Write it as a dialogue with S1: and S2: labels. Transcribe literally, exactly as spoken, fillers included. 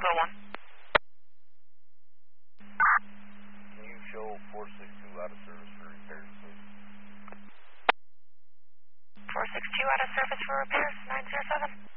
S1: oh one.
S2: Can you show four six two out of service for repairs, please?
S1: four six two out of service for repairs, nine zero seven.